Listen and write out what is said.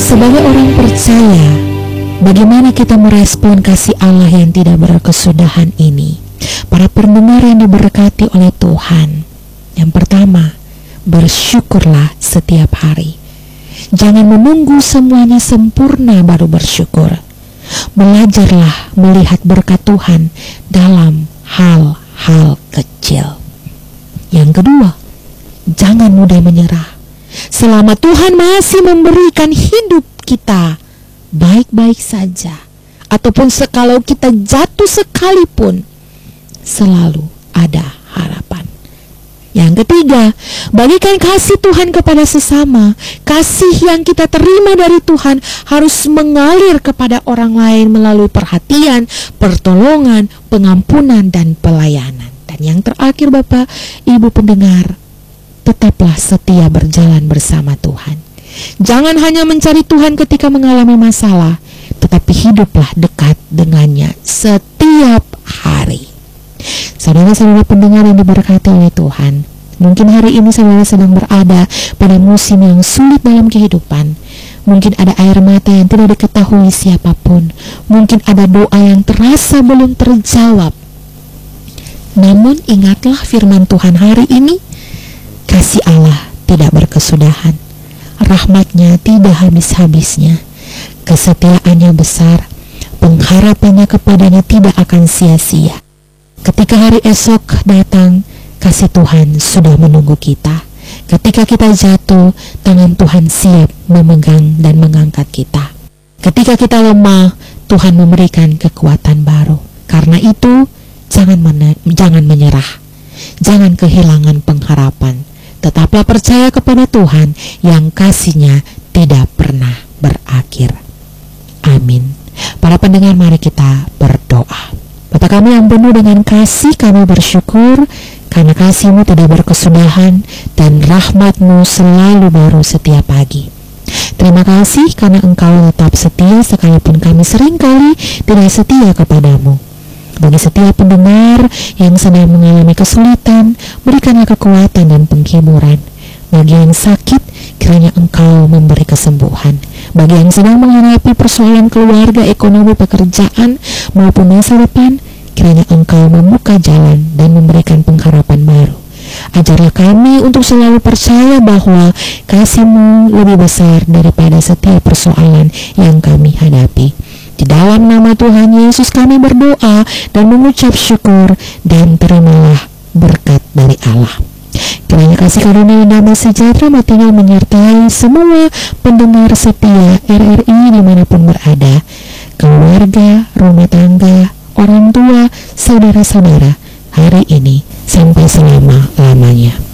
Sebagai orang percaya, bagaimana kita merespon kasih Allah yang tidak berkesudahan ini? Para pendengar yang diberkati oleh Tuhan, yang pertama, bersyukurlah setiap hari. Jangan menunggu semuanya sempurna baru bersyukur. Belajarlah melihat berkat Tuhan dalam hal-hal kecil. Yang kedua, jangan mudah menyerah. Selama Tuhan masih memberikan hidup kita baik-baik saja, ataupun sekalau kita jatuh sekalipun, selalu ada harapan. Yang ketiga, bagikan kasih Tuhan kepada sesama. Kasih yang kita terima dari Tuhan harus mengalir kepada orang lain melalui perhatian, pertolongan, pengampunan, dan pelayanan. Dan yang terakhir, Bapak, Ibu pendengar, tetaplah setia berjalan bersama Tuhan. Jangan hanya mencari Tuhan ketika mengalami masalah, tetapi hiduplah dekat dengannya setiap hari. Saudara-saudara pendengar yang diberkati oleh Tuhan, mungkin hari ini saudara sedang berada pada musim yang sulit dalam kehidupan. Mungkin ada air mata yang tidak diketahui siapapun. Mungkin ada doa yang terasa belum terjawab. Namun ingatlah firman Tuhan hari ini, kasih Allah tidak berkesudahan, rahmat-Nya tidak habis-habisnya, kesetiaannya besar, pengharapannya kepadanya tidak akan sia-sia. Ketika hari esok datang, kasih Tuhan sudah menunggu kita. Ketika kita jatuh, tangan Tuhan siap memegang dan mengangkat kita. Ketika kita lemah, Tuhan memberikan kekuatan baru. Karena itu, jangan menyerah, jangan kehilangan pengharapan. Tetaplah percaya kepada Tuhan yang kasih-Nya tidak pernah berakhir. Amin. Para pendengar, mari kita berdoa. Bapa kami yang penuh dengan kasih, kami bersyukur karena kasih-Mu tidak berkesudahan dan rahmat-Mu selalu baru setiap pagi. Terima kasih karena Engkau tetap setia sekalipun kami seringkali tidak setia kepadamu. Bagi setiap pendengar yang sedang mengalami kesulitan, berikanlah kekuatan dan penghiburan. Bagi yang sakit, kiranya Engkau memberi kesembuhan. Bagi yang sedang menghadapi persoalan keluarga, ekonomi, pekerjaan, maupun masa depan, kiranya Engkau membuka jalan dan memberikan pengharapan baru. Ajarlah kami untuk selalu percaya bahwa kasih-Mu lebih besar daripada setiap persoalan yang kami hadapi. Di dalam nama Tuhan Yesus kami berdoa dan mengucap syukur, dan terimalah berkat dari Allah. Kiranya kasih karunia damai sejahtera tinggal menyertai semua pendengar setia RRI dimanapun berada, keluarga, rumah tangga, orang tua, saudara-saudara, hari ini sampai selama-lamanya.